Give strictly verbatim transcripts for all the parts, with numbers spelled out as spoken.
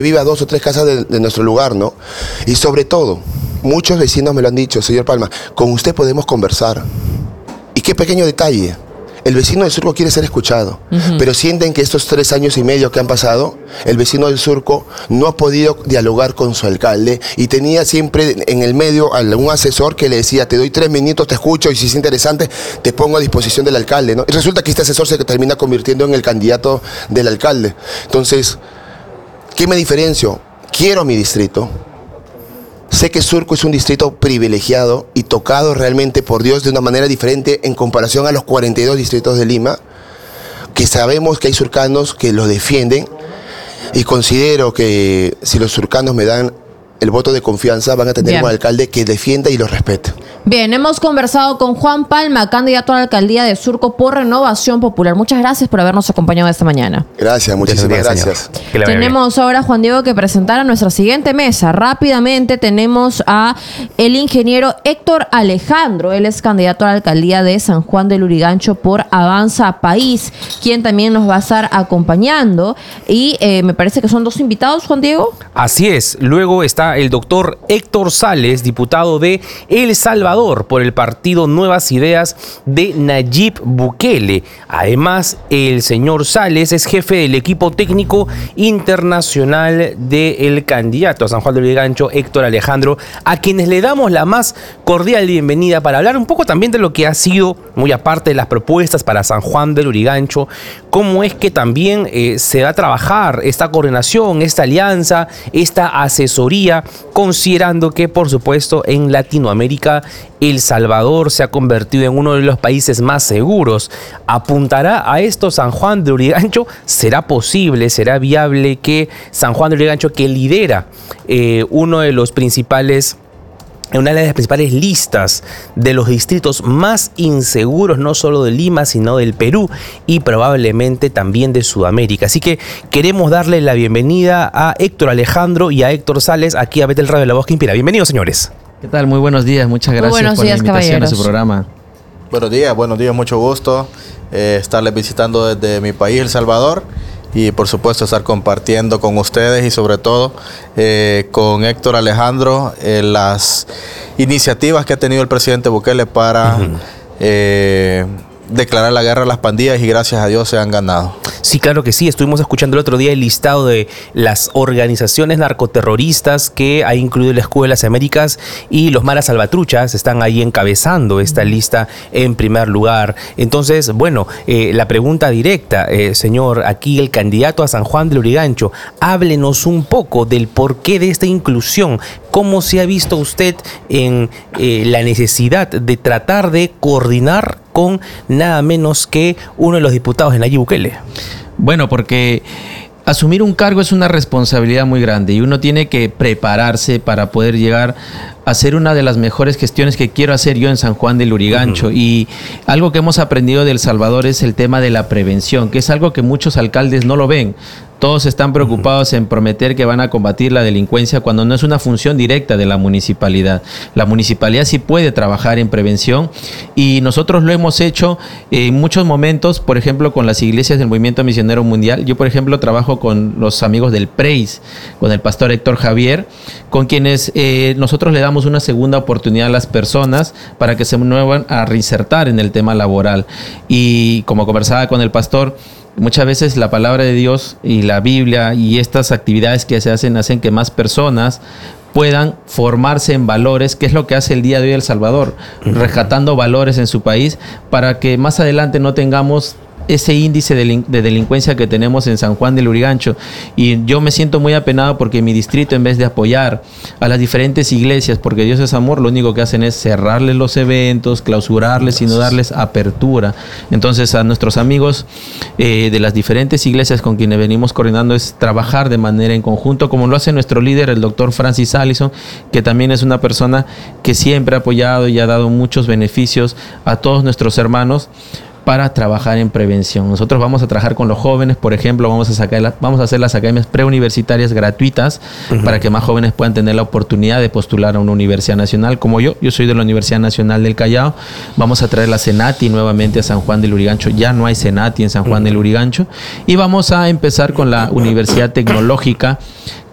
Vive a dos o tres casas de, de nuestro lugar, ¿no? Y sobre todo, muchos vecinos me lo han dicho, señor Palma, con usted podemos conversar. Y qué pequeño detalle. El vecino del Surco quiere ser escuchado, uh-huh. pero sienten que estos tres años y medio que han pasado, el vecino del Surco no ha podido dialogar con su alcalde y tenía siempre en el medio a un asesor que le decía, te doy tres minutos, te escucho y si es interesante, te pongo a disposición del alcalde, ¿no? Y resulta que este asesor se termina convirtiendo en el candidato del alcalde. Entonces, ¿qué me diferencio? Quiero mi distrito. Sé que Surco es un distrito privilegiado y tocado realmente por Dios de una manera diferente en comparación a los cuarenta y dos distritos de Lima, que sabemos que hay surcanos que los defienden y considero que si los surcanos me dan el voto de confianza van a tener Bien. un alcalde que defienda y los respete. Bien, hemos conversado con Juan Palma, candidato a la alcaldía de Surco por Renovación Popular. Muchas gracias por habernos acompañado esta mañana. Gracias, muchísimas bien, gracias. Tenemos bien. ahora, Juan Diego, que presentar a nuestra siguiente mesa. Rápidamente tenemos a el ingeniero Héctor Alejandro. Él es candidato a la alcaldía de San Juan de Lurigancho por Avanza País, quien también nos va a estar acompañando. Y eh, me parece que son dos invitados, Juan Diego. Así es. Luego está el doctor Héctor Sales, diputado de El Salvador por el partido Nuevas Ideas de Nayib Bukele. Además, el señor Sales es jefe del equipo técnico internacional del candidato a San Juan de Lurigancho, Héctor Alejandro, a quienes le damos la más cordial bienvenida para hablar un poco también de lo que ha sido, muy aparte de las propuestas para San Juan de Lurigancho, cómo es que también eh, se va a trabajar esta coordinación, esta alianza, esta asesoría, considerando que, por supuesto, en Latinoamérica El Salvador se ha convertido en uno de los países más seguros. ¿Apuntará a esto San Juan de Lurigancho? ¿Será posible, será viable que San Juan de Lurigancho, que lidera eh, uno de los principales una de las principales listas de los distritos más inseguros, no solo de Lima, sino del Perú y probablemente también de Sudamérica? Así que queremos darle la bienvenida a Héctor Alejandro y a Héctor Sales aquí a Betel Radio, la voz que inspira. Bienvenidos, señores. ¿Qué tal? Muy buenos días. Muchas gracias buenos por días, la invitación caballeros. a su programa. Buenos días, buenos días. Mucho gusto eh, estarles visitando desde mi país, El Salvador. Y por supuesto estar compartiendo con ustedes y sobre todo eh, con Héctor Alejandro eh, las iniciativas que ha tenido el presidente Bukele para uh-huh. eh, declarar la guerra a las pandillas y gracias a Dios se han ganado. Sí, claro que sí. Estuvimos escuchando el otro día el listado de las organizaciones narcoterroristas que ha incluido el Escudo de las Américas y los Maras Salvatruchas están ahí encabezando esta lista en primer lugar. Entonces, bueno, eh, la pregunta directa, eh, señor, aquí el candidato a San Juan de Lurigancho, háblenos un poco del porqué de esta inclusión. ¿Cómo se ha visto usted en eh, la necesidad de tratar de coordinar con nada menos que uno de los diputados de Nayib Bukele? Bueno, porque asumir un cargo es una responsabilidad muy grande y uno tiene que prepararse para poder llegar a hacer una de las mejores gestiones que quiero hacer yo en San Juan de Lurigancho. Uh-huh. Y algo que hemos aprendido de El Salvador es el tema de la prevención, que es algo que muchos alcaldes no lo ven. Todos están preocupados en prometer que van a combatir la delincuencia cuando no es una función directa de la municipalidad. La municipalidad sí puede trabajar en prevención y nosotros lo hemos hecho en muchos momentos, por ejemplo, con las iglesias del Movimiento Misionero Mundial. Yo, por ejemplo, trabajo con los amigos del Preis, con el pastor Héctor Javier, con quienes eh, nosotros le damos una segunda oportunidad a las personas para que se vuelvan a reinsertar en el tema laboral. Y como conversaba con el pastor, muchas veces la palabra de Dios y la Biblia y estas actividades que se hacen hacen que más personas puedan formarse en valores, que es lo que hace el día de hoy El Salvador, rescatando valores en su país para que más adelante no tengamos ese índice de, de delincuencia que tenemos en San Juan de Lurigancho. Y yo me siento muy apenado porque mi distrito, en vez de apoyar a las diferentes iglesias, porque Dios es amor, lo único que hacen es cerrarles los eventos, clausurarles y no darles apertura. Entonces, a nuestros amigos eh, de las diferentes iglesias con quienes venimos coordinando es trabajar de manera en conjunto, como lo hace nuestro líder, el doctor Francis Allison, que también es una persona que siempre ha apoyado y ha dado muchos beneficios a todos nuestros hermanos para trabajar en prevención. Nosotros vamos a trabajar con los jóvenes, por ejemplo, vamos a sacar la, vamos a hacer las academias preuniversitarias gratuitas uh-huh. para que más jóvenes puedan tener la oportunidad de postular a una universidad nacional como yo. Yo soy de la Universidad Nacional del Callao. Vamos a traer la Senati nuevamente a San Juan de Lurigancho. Ya no hay Senati en San Juan uh-huh. de Lurigancho. Y vamos a empezar con la Universidad Tecnológica,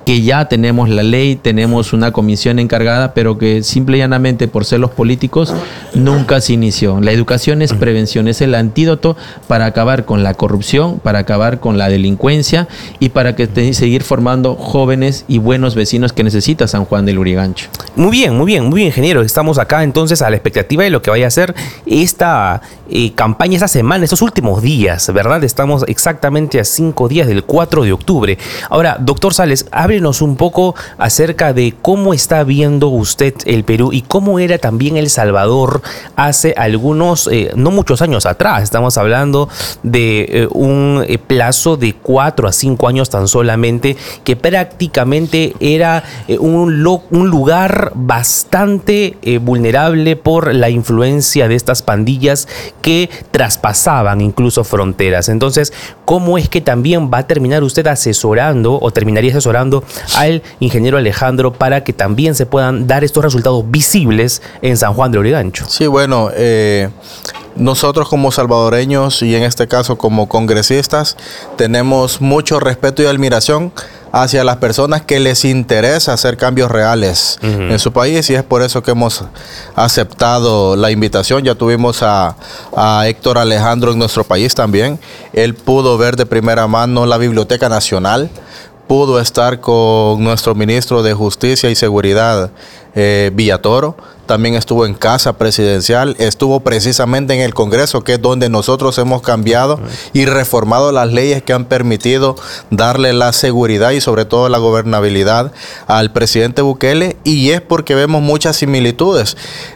que ya tenemos la ley, tenemos una comisión encargada, pero que simple y llanamente por ser los políticos nunca se inició. La educación es prevención, es el antídoto para acabar con la corrupción, para acabar con la delincuencia y para que te, seguir formando jóvenes y buenos vecinos que necesita San Juan del Lurigancho. Muy bien, muy bien, muy bien, ingeniero. Estamos acá entonces a la expectativa de lo que vaya a ser esta eh, campaña, esta semana, estos últimos días, ¿verdad? Estamos exactamente a cinco días del cuatro de octubre. Ahora, doctor Sales, háblenos un poco acerca de cómo está viendo usted el Perú y cómo era también El Salvador hace algunos, eh, no muchos años atrás. Estamos hablando de eh, un eh, plazo de cuatro a cinco años tan solamente, que prácticamente era eh, un, lo, un lugar bastante eh, vulnerable por la influencia de estas pandillas que traspasaban incluso fronteras. Entonces, ¿cómo es que también va a terminar usted asesorando o terminaría asesorando al ingeniero Alejandro para que también se puedan dar estos resultados visibles en San Juan de Lurigancho? Sí, bueno, eh, nosotros como salvadoreños y en este caso como congresistas tenemos mucho respeto y admiración hacia las personas que les interesa hacer cambios reales uh-huh. en su país, y es por eso que hemos aceptado la invitación. Ya tuvimos a, a Héctor Alejandro en nuestro país también. Él pudo ver de primera mano la Biblioteca Nacional, pudo estar con nuestro ministro de Justicia y Seguridad, eh, Villatoro. También estuvo en Casa Presidencial, estuvo precisamente en el Congreso, que es donde nosotros hemos cambiado y reformado las leyes que han permitido darle la seguridad y sobre todo la gobernabilidad al presidente Bukele, y es porque vemos muchas similitudes.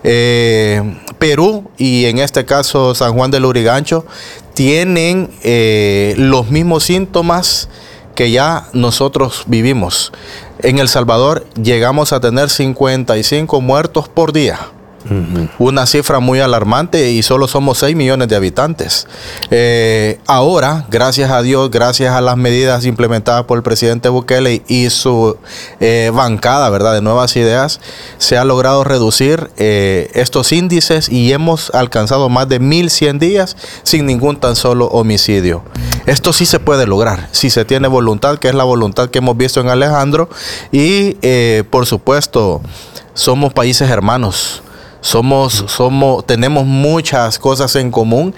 Eh, Perú y en este caso San Juan del Lurigancho tienen eh, los mismos síntomas que ya nosotros vivimos. En El Salvador llegamos a tener cincuenta y cinco muertos por día. Uh-huh. Una cifra muy alarmante, y solo somos seis millones de habitantes. Eh, ahora, gracias a Dios, gracias a las medidas implementadas por el presidente Bukele y su eh, bancada, ¿verdad?, de Nuevas Ideas, se ha logrado reducir eh, estos índices y hemos alcanzado más de mil cien días sin ningún tan solo homicidio. Esto sí se puede lograr, si se tiene voluntad, que es la voluntad que hemos visto en Alejandro, y eh, por supuesto, somos países hermanos. Somos, somos, tenemos muchas cosas en común,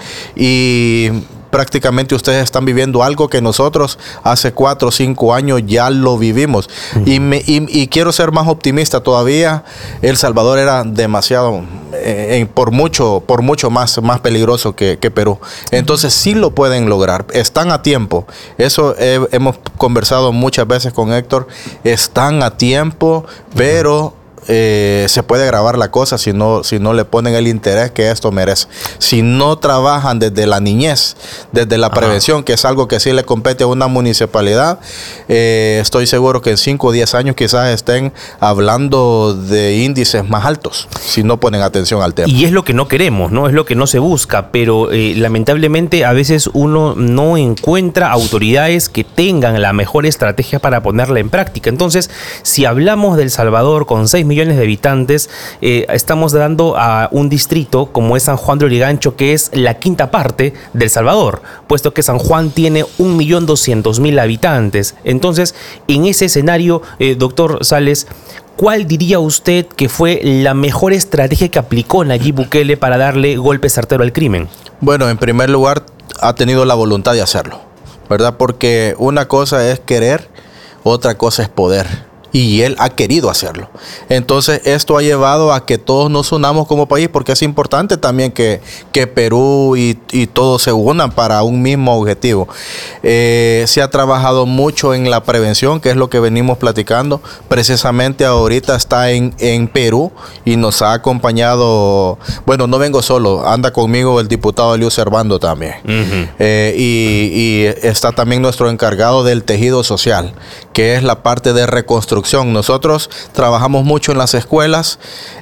y prácticamente ustedes están viviendo algo que nosotros hace cuatro o cinco años ya lo vivimos. Uh-huh. Y, me, y, y quiero ser más optimista todavía. El Salvador era demasiado, eh, por mucho, por mucho más, más peligroso que, que Perú. Entonces sí lo pueden lograr. Están a tiempo. Eso eh, hemos conversado muchas veces con Héctor. Están a tiempo, pero Eh, se puede agravar la cosa si no, si no le ponen el interés que esto merece. Si no trabajan desde la niñez, desde la Ajá. prevención, que es algo que sí le compete a una municipalidad, eh, estoy seguro que en cinco o diez años quizás estén hablando de índices más altos, si no ponen atención al tema. Y es lo que no queremos, ¿no? Es lo que no se busca, pero eh, lamentablemente a veces uno no encuentra autoridades que tengan la mejor estrategia para ponerla en práctica. Entonces, si hablamos de El Salvador con seis millones de habitantes, eh, estamos dando a un distrito como es San Juan de Lurigancho, que es la quinta parte de El Salvador, puesto que San Juan tiene un millón doscientos mil habitantes. Entonces, en ese escenario, eh, doctor Sales, ¿cuál diría usted que fue la mejor estrategia que aplicó Nayib Bukele para darle golpe certero al crimen? Bueno, en primer lugar, ha tenido la voluntad de hacerlo, ¿verdad? Porque una cosa es querer, otra cosa es poder. Y él ha querido hacerlo. Entonces, esto ha llevado a que todos nos unamos como país, porque es importante también que, que Perú y, y todos se unan para un mismo objetivo. Eh, se ha trabajado mucho en la prevención, que es lo que venimos platicando. Precisamente ahorita está en, en Perú y nos ha acompañado, bueno, no vengo solo, anda conmigo el diputado Eliu Servando también. Uh-huh. eh, y, y está también nuestro encargado del tejido social, que es la parte de reconstrucción. Nosotros trabajamos mucho en las escuelas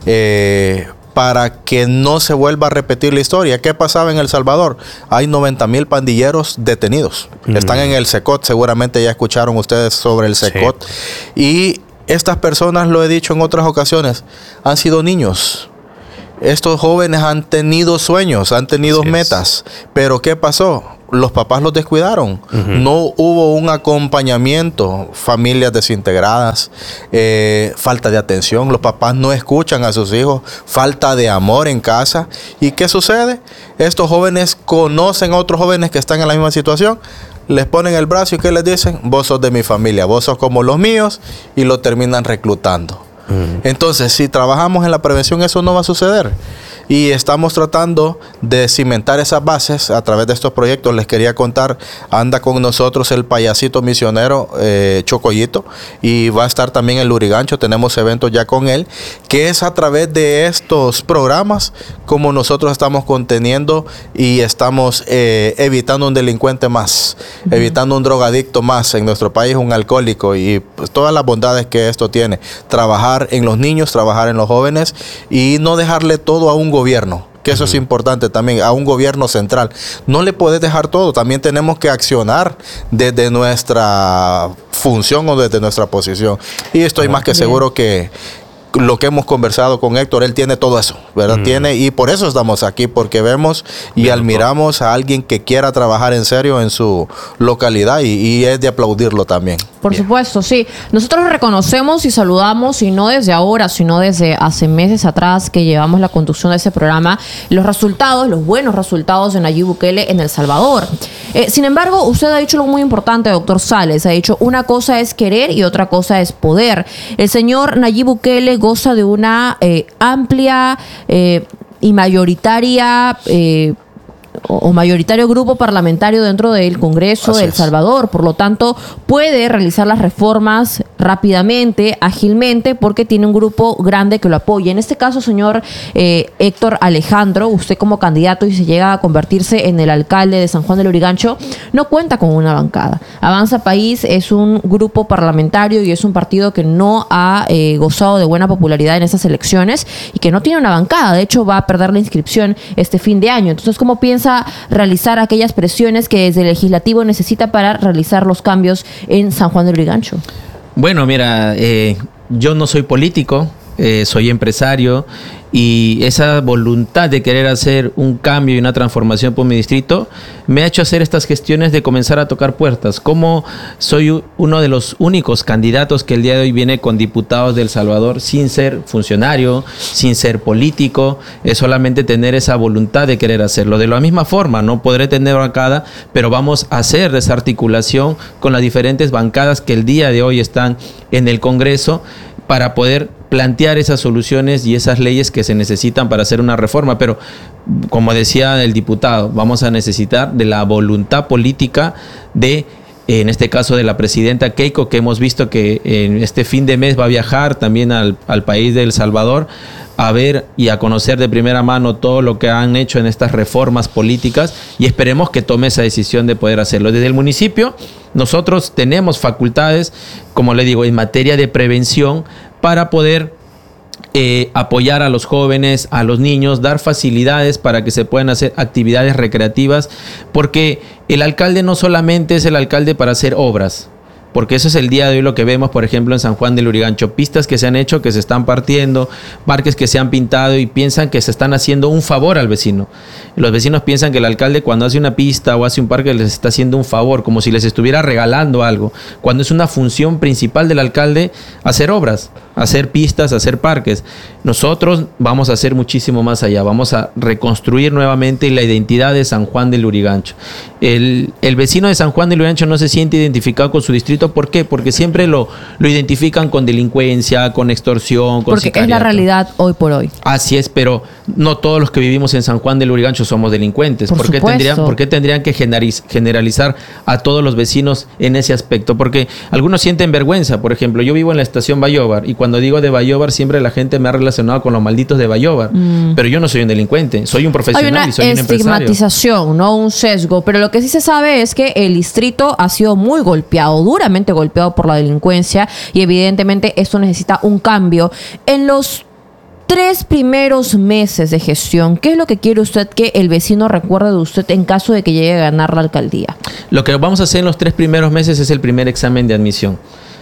eh, para que no se vuelva a repetir la historia. ¿Qué pasaba en El Salvador? Hay noventa mil pandilleros detenidos. Mm. Están en el SECOT, seguramente ya escucharon ustedes sobre el SECOT. Sí. Y estas personas, lo he dicho en otras ocasiones, han sido niños. estos jóvenes han tenido sueños, han tenido Así es. metas, pero ¿qué pasó? Los papás los descuidaron. Ujú. No hubo un acompañamiento, familias desintegradas, eh, falta de atención. Los papás no escuchan a sus hijos, falta de amor en casa. ¿Y qué sucede? Estos jóvenes conocen a otros jóvenes que están en la misma situación, les ponen el brazo y ¿qué les dicen? Vos sos de mi familia, vos sos como los míos, y lo terminan reclutando. Uh-huh. Entonces, si trabajamos en la prevención, eso no va a suceder. Y estamos tratando de cimentar esas bases a través de estos proyectos. Les quería contar, anda con nosotros el payasito misionero eh, Chocoyito, y va a estar también en Lurigancho. Tenemos eventos ya con él, que es a través de estos programas como nosotros estamos conteniendo y estamos eh, evitando un delincuente más, uh-huh. evitando un drogadicto más en nuestro país, un alcohólico, y pues, todas las bondades que esto tiene. Trabajar en los niños, trabajar en los jóvenes y no dejarle todo a un gobierno, que eso uh-huh. es importante también, a un gobierno central. No le puedes dejar todo, también tenemos que accionar desde nuestra función o desde nuestra posición. Y estoy uh-huh. más que seguro que lo que hemos conversado con Héctor, él tiene todo eso, ¿verdad? Mm. Tiene, y por eso estamos aquí, porque vemos y Bien, admiramos a alguien que quiera trabajar en serio en su localidad, y, y es de aplaudirlo también. Por Bien. supuesto, sí. Nosotros reconocemos y saludamos, y no desde ahora, sino desde hace meses atrás que llevamos la conducción de ese programa, los resultados, los buenos resultados de Nayib Bukele en El Salvador. Eh, sin embargo, usted ha dicho algo muy importante, doctor Sales. Ha dicho, una cosa es querer y otra cosa es poder. El señor Nayib Bukele goza de una eh, amplia eh, y mayoritaria eh, o mayoritario grupo parlamentario dentro del Congreso de El Salvador. Por lo tanto, puede realizar las reformas rápidamente, ágilmente, porque tiene un grupo grande que lo apoya. En este caso, señor eh, Héctor Alejandro, usted como candidato y se llega a convertirse en el alcalde de San Juan del Lurigancho, no cuenta con una bancada. Avanza País es un grupo parlamentario y es un partido que no ha eh, gozado de buena popularidad en estas elecciones y que no tiene una bancada. De hecho, va a perder la inscripción este fin de año. Entonces, ¿cómo piensa realizar aquellas presiones que desde el legislativo necesita para realizar los cambios en San Juan del Lurigancho? Bueno, mira, eh, yo no soy político, eh, soy empresario, y esa voluntad de querer hacer un cambio y una transformación por mi distrito me ha hecho hacer estas gestiones de comenzar a tocar puertas. Como soy uno de los únicos candidatos que el día de hoy viene con diputados de El Salvador sin ser funcionario, sin ser político, es solamente tener esa voluntad de querer hacerlo. De la misma forma, no podré tener bancada, pero vamos a hacer esa articulación con las diferentes bancadas que el día de hoy están en el Congreso para poder plantear esas soluciones y esas leyes que se necesitan para hacer una reforma. Pero, como decía el diputado, vamos a necesitar de la voluntad política de, en este caso, de la presidenta Keiko, que hemos visto que en este fin de mes va a viajar también al, al país de El Salvador a ver y a conocer de primera mano todo lo que han hecho en estas reformas políticas, y esperemos que tome esa decisión de poder hacerlo. Desde el municipio, nosotros tenemos facultades, como le digo, en materia de prevención, para poder eh, apoyar a los jóvenes, a los niños, dar facilidades para que se puedan hacer actividades recreativas, porque el alcalde no solamente es el alcalde para hacer obras, porque eso es el día de hoy lo que vemos, por ejemplo, en San Juan del Lurigancho. Pistas que se han hecho, que se están partiendo, parques que se han pintado y piensan que se están haciendo un favor al vecino. Los vecinos piensan que el alcalde, cuando hace una pista o hace un parque, les está haciendo un favor, como si les estuviera regalando algo, cuando es una función principal del alcalde hacer obras, hacer pistas, hacer parques. Nosotros vamos a hacer muchísimo más allá. Vamos a reconstruir nuevamente la identidad de San Juan del Lurigancho. El, el vecino de San Juan del Lurigancho no se siente identificado con su distrito. ¿Por qué? Porque siempre lo, lo identifican con delincuencia, con extorsión, con Porque sicariato. Es la realidad hoy por hoy. Así es, pero no todos los que vivimos en San Juan del Lurigancho somos delincuentes. Por, ¿Por qué tendrían, ¿Por qué tendrían que generalizar a todos los vecinos en ese aspecto? Porque algunos sienten vergüenza. Por ejemplo, yo vivo en la estación Bayóvar, y cuando digo de Bayóvar, siempre la gente me ha relacionado con los malditos de Bayóvar. Mm. Pero yo no soy un delincuente, soy un profesional. Hay una y soy un empresario. Estigmatización, no un sesgo. Pero lo que sí se sabe es que el distrito ha sido muy golpeado, duramente golpeado por la delincuencia, y evidentemente esto necesita un cambio. En los tres primeros meses de gestión, ¿qué es lo que quiere usted que el vecino recuerde de usted en caso de que llegue a ganar la alcaldía? Lo que vamos a hacer en los tres primeros meses es el primer examen de admisión.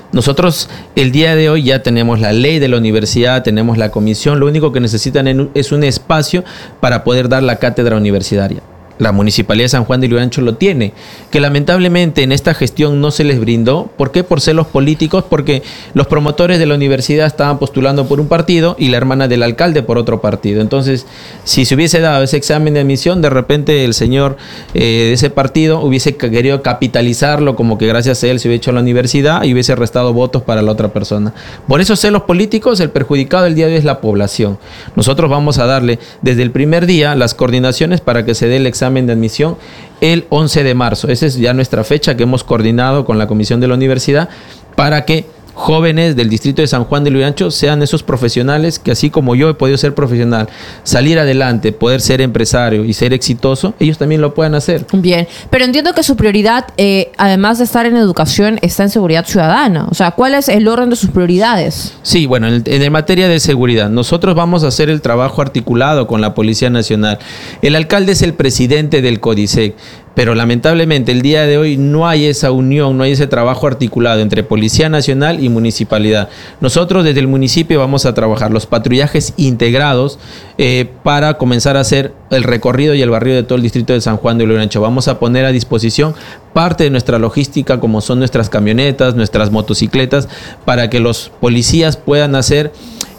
Nosotros el día de hoy ya tenemos la ley de la universidad, tenemos la comisión, lo único que necesitan es un espacio para poder dar la cátedra universitaria. La Municipalidad de San Juan de Lurigancho lo tiene, que lamentablemente en esta gestión no se les brindó. ¿Por qué? Por celos políticos, porque los promotores de la universidad estaban postulando por un partido y la hermana del alcalde por otro partido. Entonces, si se hubiese dado ese examen de admisión, de repente el señor eh, de ese partido hubiese querido capitalizarlo como que gracias a él se hubiera hecho la universidad y hubiese restado votos para la otra persona. Por esos celos políticos, el perjudicado el día de hoy es la población. Nosotros vamos a darle desde el primer día las coordinaciones para que se dé el examen de admisión el once de marzo. Esa es ya nuestra fecha que hemos coordinado con la comisión de la universidad para que jóvenes del distrito de San Juan de Lurigancho sean esos profesionales que, así como yo he podido ser profesional, salir adelante, poder ser empresario y ser exitoso, ellos también lo puedan hacer. Bien, pero entiendo que su prioridad, eh, además de estar en educación, está en seguridad ciudadana. O sea, ¿cuál es el orden de sus prioridades? Sí, bueno, en, en materia de seguridad, nosotros vamos a hacer el trabajo articulado con la Policía Nacional. El alcalde es el presidente del CODISEC, pero lamentablemente el día de hoy no hay esa unión, no hay ese trabajo articulado entre Policía Nacional y Municipalidad. Nosotros desde el municipio vamos a trabajar los patrullajes integrados eh, para comenzar a hacer el recorrido y el barrido de todo el distrito de San Juan de Lurigancho. Vamos a poner a disposición parte de nuestra logística, como son nuestras camionetas, nuestras motocicletas, para que los policías puedan hacer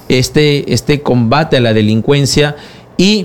este, este combate a la delincuencia. Y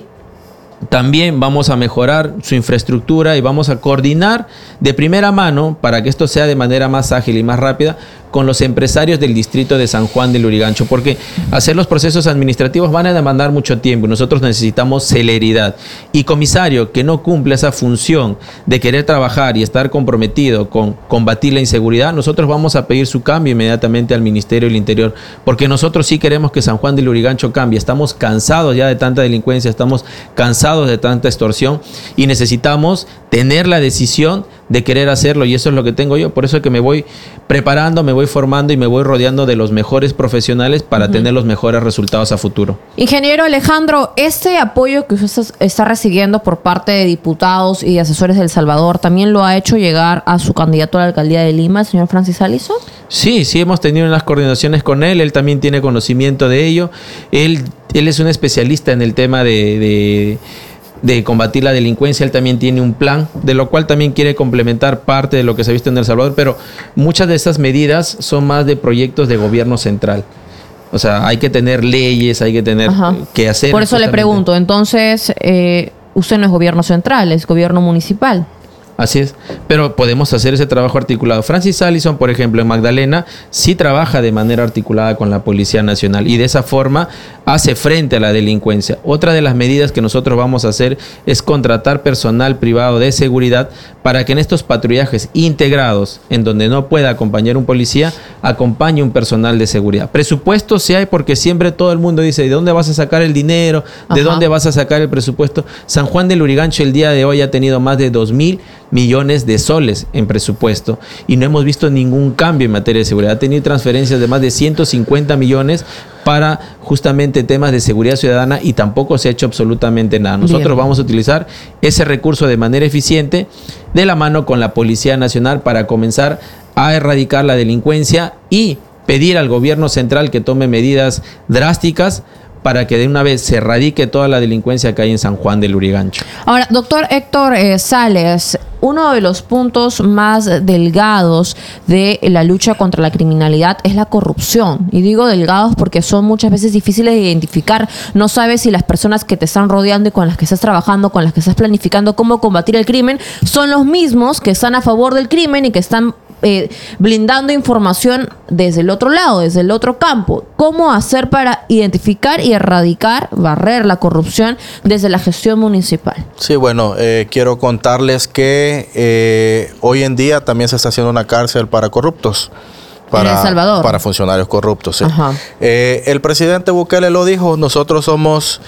también vamos a mejorar su infraestructura y vamos a coordinar de primera mano para que esto sea de manera más ágil y más rápida con los empresarios del distrito de San Juan de Lurigancho, porque hacer los procesos administrativos van a demandar mucho tiempo y nosotros necesitamos celeridad. Y comisario que no cumple esa función de querer trabajar y estar comprometido con combatir la inseguridad, nosotros vamos a pedir su cambio inmediatamente al Ministerio del Interior, porque nosotros sí queremos que San Juan de Lurigancho cambie. Estamos cansados ya de tanta delincuencia, estamos cansados de tanta extorsión y necesitamos tener la decisión de querer hacerlo, y eso es lo que tengo yo. Por eso es que me voy preparando, me voy formando y me voy rodeando de los mejores profesionales para uh-huh. tener los mejores resultados a futuro. Ingeniero Alejandro, este apoyo que usted está recibiendo por parte de diputados y asesores de El Salvador, ¿también lo ha hecho llegar a su candidato a la alcaldía de Lima, el señor Francis Allison? Sí, sí hemos tenido unas coordinaciones con él, él también tiene conocimiento de ello, él, él es un especialista en el tema de... de de combatir la delincuencia. Él también tiene un plan, de lo cual también quiere complementar parte de lo que se ha visto en El Salvador, pero muchas de estas medidas son más de proyectos de gobierno central. O sea, hay que tener leyes, hay que tener Ajá. que hacer. Por eso le pregunto, entonces, eh, usted no es gobierno central, es gobierno municipal. Así es, pero podemos hacer ese trabajo articulado. Francis Allison, por ejemplo, en Magdalena, sí trabaja de manera articulada con la Policía Nacional y de esa forma hace frente a la delincuencia. Otra de las medidas que nosotros vamos a hacer es contratar personal privado de seguridad para que en estos patrullajes integrados, en donde no pueda acompañar un policía, acompañe un personal de seguridad. Presupuesto sí hay, porque siempre todo el mundo dice, ¿de dónde vas a sacar el dinero? ¿De Ajá. dónde vas a sacar el presupuesto? San Juan de Lurigancho el día de hoy ha tenido más de dos mil millones de soles en presupuesto y no hemos visto ningún cambio en materia de seguridad. Ha tenido transferencias de más de ciento cincuenta millones para justamente temas de seguridad ciudadana y tampoco se ha hecho absolutamente nada. Nosotros Bien. vamos a utilizar ese recurso de manera eficiente de la mano con la Policía Nacional para comenzar a erradicar la delincuencia y pedir al gobierno central que tome medidas drásticas para que de una vez se erradique toda la delincuencia que hay en San Juan de Lurigancho. Ahora, doctor Héctor eh, Sales, uno de los puntos más delgados de la lucha contra la criminalidad es la corrupción. Y digo delgados porque son muchas veces difíciles de identificar. No sabes si las personas que te están rodeando y con las que estás trabajando, con las que estás planificando cómo combatir el crimen, son los mismos que están a favor del crimen y que están Eh, blindando información desde el otro lado, desde el otro campo. ¿Cómo hacer para identificar y erradicar, barrer la corrupción desde la gestión municipal? Sí, bueno, eh, quiero contarles que eh, hoy en día también se está haciendo una cárcel para corruptos. Para, en El Salvador. Para funcionarios corruptos, sí. Eh, el presidente Bukele lo dijo, nosotros somos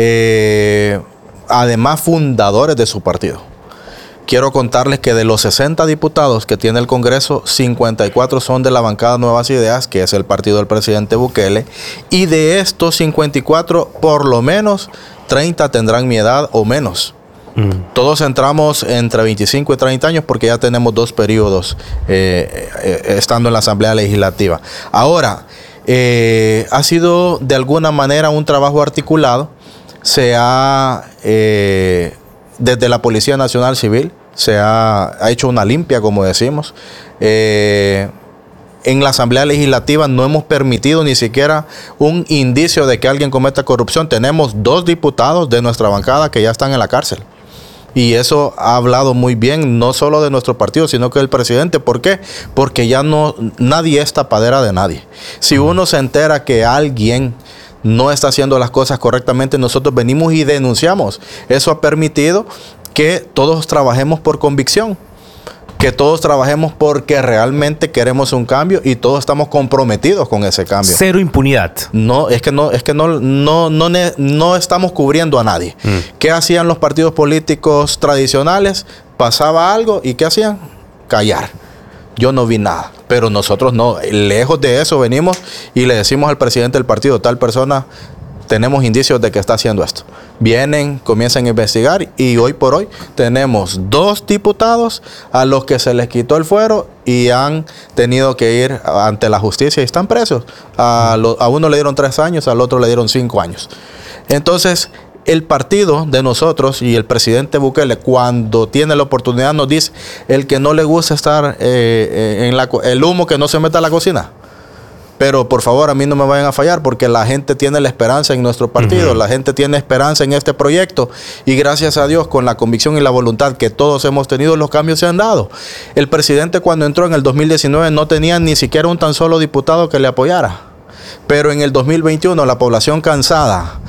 eh, además fundadores de su partido. Quiero contarles que de los sesenta diputados que tiene el Congreso, cincuenta y cuatro son de la bancada Nuevas Ideas, que es el partido del presidente Bukele, y de estos cincuenta y cuatro, por lo menos treinta tendrán mi edad o menos. Mm. Todos entramos entre veinticinco y treinta años porque ya tenemos dos periodos eh, eh, estando en la Asamblea Legislativa. Ahora, eh, ha sido de alguna manera un trabajo articulado. Se ha, eh, desde la Policía Nacional Civil, se ha, ha hecho una limpia, como decimos. Eh, En la Asamblea Legislativa no hemos permitido ni siquiera un indicio de que alguien cometa corrupción. Tenemos dos diputados de nuestra bancada que ya están en la cárcel. Y eso ha hablado muy bien, no solo de nuestro partido, sino que del presidente. ¿Por qué? Porque ya no, nadie es tapadera de nadie. Si uno se entera que alguien no está haciendo las cosas correctamente, nosotros venimos y denunciamos. Eso ha permitido que todos trabajemos por convicción. Que todos trabajemos porque realmente queremos un cambio y todos estamos comprometidos con ese cambio. Cero impunidad. No, es que no, es que no, no, no, no estamos cubriendo a nadie. Mm. ¿Qué hacían los partidos políticos tradicionales? Pasaba algo y ¿qué hacían? Callar. Yo no vi nada, pero nosotros no. Lejos de eso venimos y le decimos al presidente del partido, tal persona, tenemos indicios de que está haciendo esto. Vienen, comienzan a investigar y hoy por hoy tenemos dos diputados a los que se les quitó el fuero y han tenido que ir ante la justicia y están presos. A, lo, a uno le dieron tres años, al otro le dieron cinco años. Entonces, el partido de nosotros y el presidente Bukele, cuando tiene la oportunidad, nos dice, el que no le gusta estar eh, en la, el humo que no se meta a la cocina. Pero por favor, a mí no me vayan a fallar porque la gente tiene la esperanza en nuestro partido, uh-huh. La gente tiene esperanza en este proyecto y gracias a Dios, con la convicción y la voluntad que todos hemos tenido, los cambios se han dado. El presidente cuando entró en el dos mil diecinueve no tenía ni siquiera un tan solo diputado que le apoyara. Pero en el dos mil veintiuno la población cansada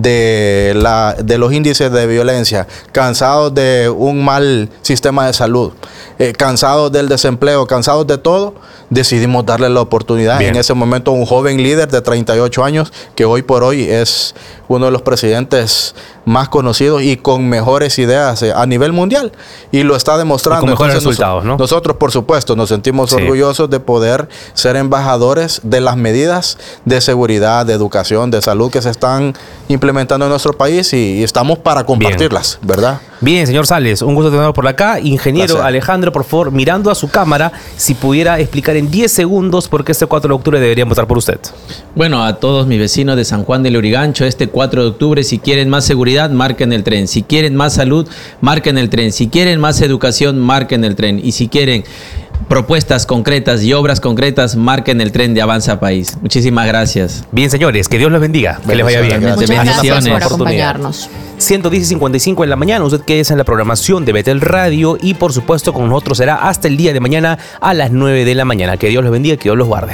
de, la, de los índices de violencia, cansados de un mal sistema de salud, eh, cansados del desempleo, cansados de todo, decidimos darle la oportunidad. Bien. En ese momento a un joven líder de treinta y ocho años que hoy por hoy es uno de los presidentes más conocidos y con mejores ideas a nivel mundial y lo está demostrando. Y con mejores Entonces, resultados, ¿no? Nosotros, por supuesto, nos sentimos sí. orgullosos de poder ser embajadores de las medidas de seguridad, de educación, de salud que se están implementando en nuestro país y, y estamos para compartirlas, Bien. ¿verdad? Bien, señor Sales, un gusto tenerlo por acá. Ingeniero Gracias. Alejandro, por favor, mirando a su cámara, si pudiera explicar en diez segundos por qué este cuatro de octubre deberían votar por usted. Bueno, a todos mis vecinos de San Juan del Lurigancho, este cuatro de octubre, si quieren más seguridad, marquen el tren. Si quieren más salud, marquen el tren. Si quieren más educación, marquen el tren. Y si quieren propuestas concretas y obras concretas, marquen el tren de Avanza País. Muchísimas gracias. Bien, señores, que Dios los bendiga. Que les vaya bien. Muchas gracias por acompañarnos. ciento diez y cincuenta y cinco en la mañana. Usted quédese en la programación de Betel Radio y por supuesto con nosotros será hasta el día de mañana a las nueve de la mañana. Que Dios los bendiga y que Dios los guarde.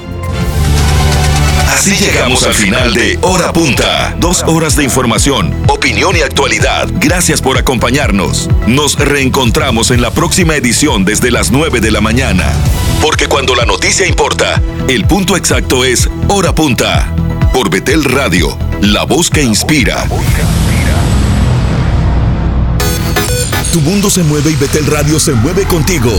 Así llegamos al final de Hora Punta. Dos horas de información, opinión y actualidad. Gracias por acompañarnos. Nos reencontramos en la próxima edición desde las nueve de la mañana. Porque cuando la noticia importa, el punto exacto es Hora Punta. Por Betel Radio, la voz que inspira. Tu mundo se mueve y Betel Radio se mueve contigo.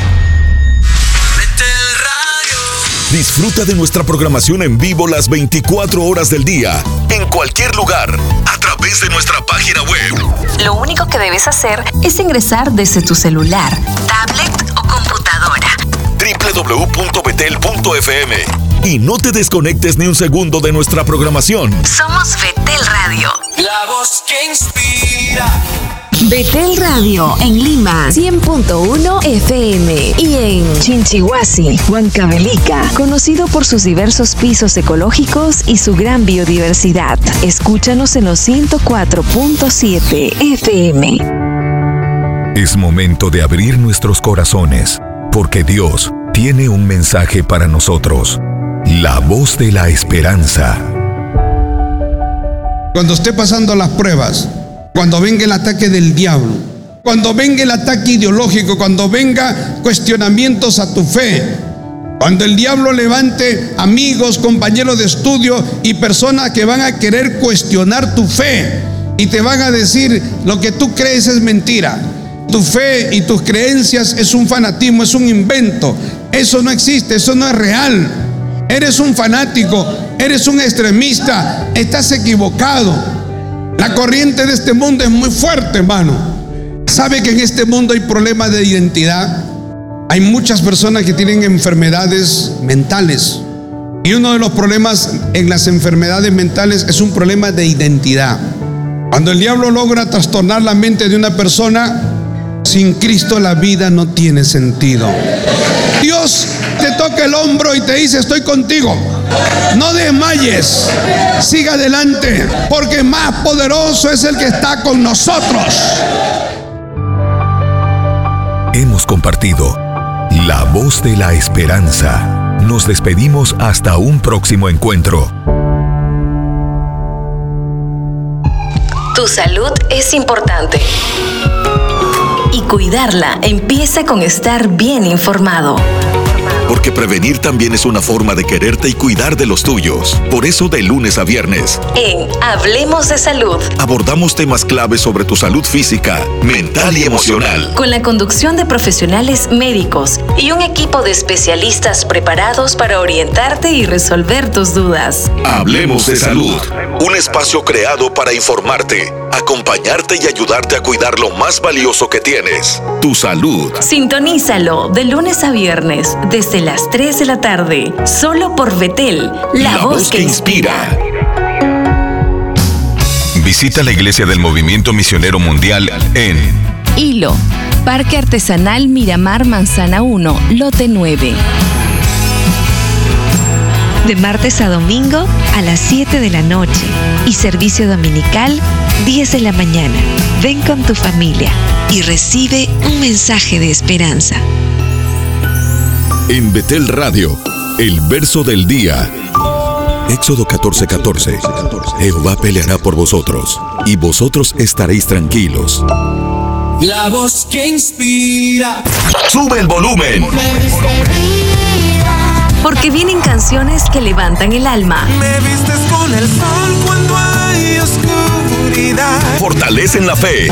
Disfruta de nuestra programación en vivo las veinticuatro horas del día, en cualquier lugar, a través de nuestra página web. Lo único que debes hacer es ingresar desde tu celular, tablet o computadora. doble u doble u doble u punto betel punto efe eme. Y no te desconectes ni un segundo de nuestra programación. Somos Betel Radio. La voz que inspira. Betel Radio en Lima, cien punto uno efe eme y en Chinchihuasi, Huancavelica, conocido por sus diversos pisos ecológicos y su gran biodiversidad. Escúchanos en los ciento cuatro punto siete efe eme. Es momento de abrir nuestros corazones, porque Dios tiene un mensaje para nosotros. La voz de la esperanza. Cuando esté pasando las pruebas, cuando venga el ataque del diablo, cuando venga el ataque ideológico, cuando venga cuestionamientos a tu fe, cuando el diablo levante amigos, compañeros de estudio y personas que van a querer cuestionar tu fe y te van a decir lo que tú crees es mentira. Tu fe y tus creencias es un fanatismo, es un invento. Eso no existe, eso no es real. Eres un fanático, eres un extremista, estás equivocado. La corriente de este mundo es muy fuerte, hermano. ¿Sabe que en este mundo hay problemas de identidad? Hay muchas personas que tienen enfermedades mentales. Y uno de los problemas en las enfermedades mentales es un problema de identidad. Cuando el diablo logra trastornar la mente de una persona, sin Cristo la vida no tiene sentido. Dios te toca el hombro y te dice: estoy contigo. No desmayes, siga adelante, porque más poderoso es el que está con nosotros. Hemos compartido La Voz de la Esperanza. Nos despedimos hasta un próximo encuentro. Tu salud es importante. Y cuidarla empieza con estar bien informado. Porque prevenir también es una forma de quererte y cuidar de los tuyos. Por eso, de lunes a viernes, En Hablemos de Salud, abordamos temas claves sobre tu salud física, mental y emocional. con la conducción de profesionales médicos y un equipo de especialistas preparados para orientarte y resolver tus dudas. Hablemos de Salud. Un espacio creado para informarte, acompañarte y ayudarte a cuidar lo más valioso que tienes, tu salud. Sintonízalo de lunes a viernes desde las tres de la tarde, solo por Betel, la, voz que inspira. Visita la Iglesia del Movimiento Misionero Mundial en Hilo, Parque Artesanal Miramar Manzana uno, Lote nueve. De martes a domingo a las siete de la noche y servicio dominical diez de la mañana. Ven con tu familia y recibe un mensaje de esperanza. En Betel Radio, el verso del día. Éxodo catorce catorce. Jehová peleará por vosotros, y vosotros estaréis tranquilos. La voz que inspira. ¡Sube el volumen! Porque vienen canciones que levantan el alma, Me vistes con el sol cuando hay oscuridad. Fortalecen la fe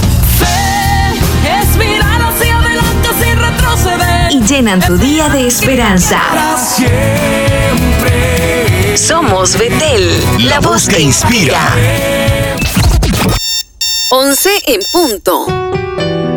Es mirar hacia adelante sin retroceder. y llenan tu día de esperanza. Para siempre. Somos Betel, la, voz que inspira. once en punto.